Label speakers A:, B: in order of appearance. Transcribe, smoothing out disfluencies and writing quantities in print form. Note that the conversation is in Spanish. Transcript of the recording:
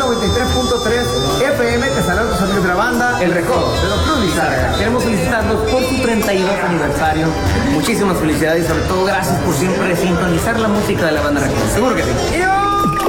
A: 93.3 FM. Te saludan tus amigos de la banda El Recodo de Don Cruz Lizárraga.
B: Queremos felicitarlos por su 32 aniversario. Muchísimas felicidades y sobre todo gracias por siempre sintonizar la música de la banda Recodo.
A: Seguro que sí.